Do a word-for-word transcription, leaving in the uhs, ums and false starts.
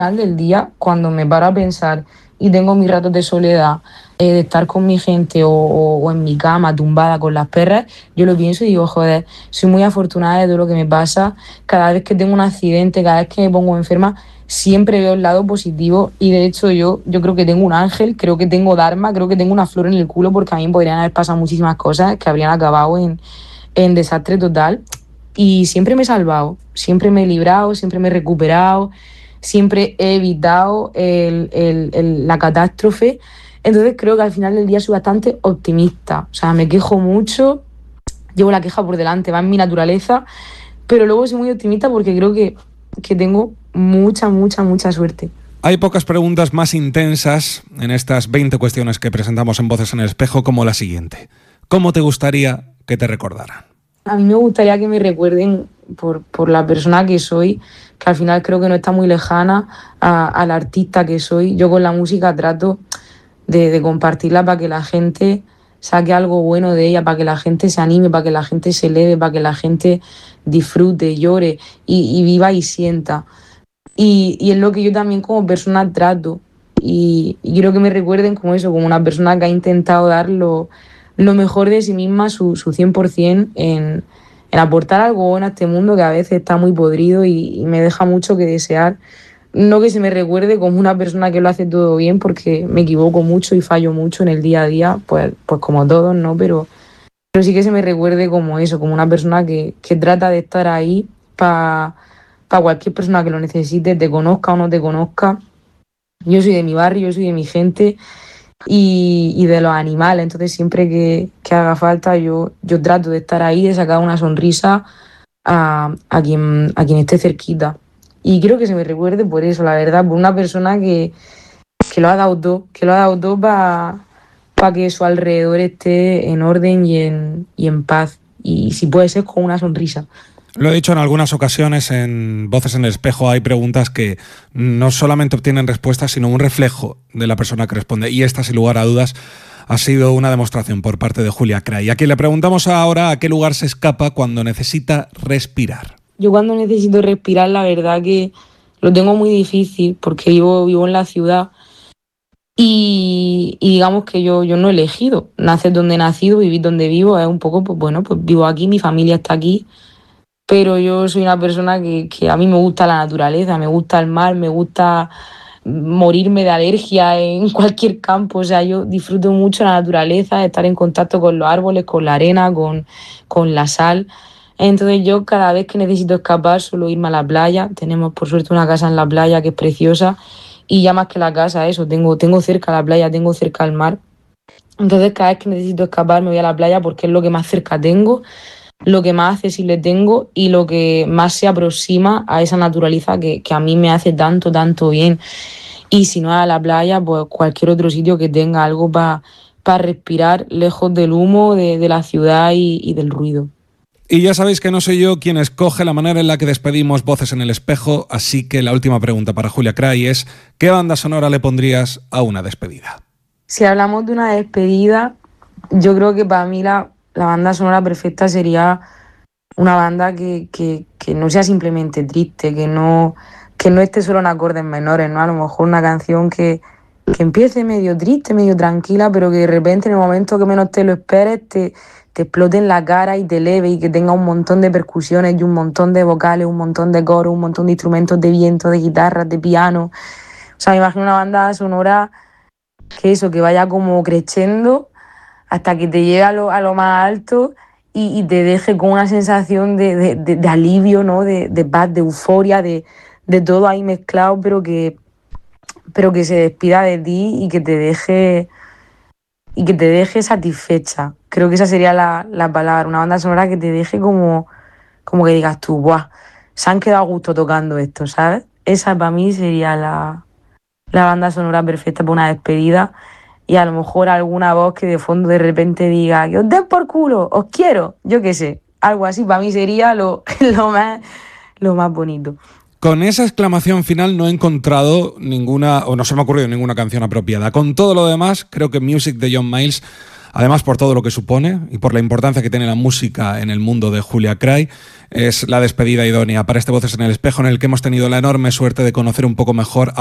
final del día, cuando me paro a pensar y tengo mis ratos de soledad, eh, de estar con mi gente o, o- o en mi cama tumbada con las perras, yo lo pienso y digo, joder, soy muy afortunada de todo lo que me pasa. Cada vez que tengo un accidente, cada vez que me pongo enferma, siempre veo el lado positivo y de hecho yo, yo creo que tengo un ángel, creo que tengo Dharma, creo que tengo una flor en el culo porque a mí me podrían haber pasado muchísimas cosas que habrían acabado en, en desastre total y siempre me he salvado, siempre me he librado, siempre me he recuperado, siempre he evitado el- el- el- la catástrofe. Entonces creo que al final del día soy bastante optimista. O sea, me quejo mucho, llevo la queja por delante, va en mi naturaleza, pero luego soy muy optimista porque creo que, que tengo mucha, mucha, mucha suerte. Hay pocas preguntas más intensas en estas veinte cuestiones que presentamos en Voces en el Espejo, como la siguiente. ¿Cómo te gustaría que te recordaran? A mí me gustaría que me recuerden por, por la persona que soy, que al final creo que no está muy lejana a, al artista que soy. Yo con la música trato de, de compartirla para que la gente saque algo bueno de ella, para que la gente se anime, para que la gente se eleve, para que la gente disfrute, llore y, y viva y sienta. Y, y es lo que yo también como persona trato. Y, y quiero que me recuerden como eso, como una persona que ha intentado dar lo, lo mejor de sí misma, su, su cien por ciento en, en aportar algo bueno a este mundo que a veces está muy podrido y, y me deja mucho que desear. No que se me recuerde como una persona que lo hace todo bien, porque me equivoco mucho y fallo mucho en el día a día, pues, pues como todos, ¿no? Pero, pero sí que se me recuerde como eso, como una persona que, que trata de estar ahí para pa cualquier persona que lo necesite, te conozca o no te conozca. Yo soy de mi barrio, yo soy de mi gente y, y de los animales, entonces siempre que, que haga falta yo, yo trato de estar ahí, de sacar una sonrisa a, a, quien, a quien esté cerquita. Y quiero que se me recuerde por eso, la verdad, por una persona que, que lo ha dado todo, que lo ha dado todo para pa que su alrededor esté en orden y en, y en paz. Y si puede ser con una sonrisa. Lo he dicho en algunas ocasiones en Voces en el Espejo, hay preguntas que no solamente obtienen respuestas, sino un reflejo de la persona que responde. Y esta, sin lugar a dudas, ha sido una demostración por parte de Julia Cray, a quien le preguntamos ahora a qué lugar se escapa cuando necesita respirar. Yo cuando necesito respirar, la verdad que lo tengo muy difícil porque vivo, vivo en la ciudad y, y digamos que yo, yo no he elegido nacer donde he nacido, vivir donde vivo, es un poco, pues bueno, pues vivo aquí, mi familia está aquí, pero yo soy una persona que, que a mí me gusta la naturaleza, me gusta el mar, me gusta morirme de alergia en cualquier campo, o sea, yo disfruto mucho la naturaleza, estar en contacto con los árboles, con la arena, con, con la sal. Entonces yo cada vez que necesito escapar suelo irme a la playa, tenemos por suerte una casa en la playa que es preciosa y ya más que la casa, eso, tengo, tengo cerca la playa, tengo cerca el mar. Entonces cada vez que necesito escapar me voy a la playa porque es lo que más cerca tengo, lo que más accesible tengo y lo que más se aproxima a esa naturaleza que, que a mí me hace tanto, tanto bien. Y si no a la playa, pues cualquier otro sitio que tenga algo para pa respirar lejos del humo, de, de la ciudad y, y del ruido. Y ya sabéis que no soy yo quien escoge la manera en la que despedimos Voces en el Espejo, así que la última pregunta para Julia Cray es: ¿qué banda sonora le pondrías a una despedida? Si hablamos de una despedida, yo creo que para mí la, la banda sonora perfecta sería una banda que, que, que no sea simplemente triste, que no, que no esté solo en acordes menores, ¿no? A lo mejor una canción que, que empiece medio triste, medio tranquila, pero que de repente en el momento que menos te lo esperes te, te explote en la cara y te eleve y que tenga un montón de percusiones y un montón de vocales, un montón de coros, un montón de instrumentos de viento, de guitarras, de piano. O sea, me imagino una banda sonora que eso, que vaya como creciendo hasta que te llegue a lo, a lo más alto y, y te deje con una sensación de, de, de, de alivio, ¿no? De, de paz, de euforia, de, de todo ahí mezclado, pero que, pero que se despida de ti y que te deje, y que te deje satisfecha. Creo que esa sería la, la palabra, una banda sonora que te deje como, como que digas tú, ¡buah! Se han quedado a gusto tocando esto, ¿sabes? Esa para mí sería la, la banda sonora perfecta para una despedida. Y a lo mejor alguna voz que de fondo de repente diga que os den por culo, os quiero, yo qué sé, algo así para mí sería lo, lo, más, lo más bonito. Con esa exclamación final no he encontrado ninguna, o no se me ha ocurrido ninguna canción apropiada. Con todo lo demás, creo que Music de John Miles Además, por todo lo que supone y por la importancia que tiene la música en el mundo de Julia Cray, es la despedida idónea para este Voces en el Espejo, en el que hemos tenido la enorme suerte de conocer un poco mejor a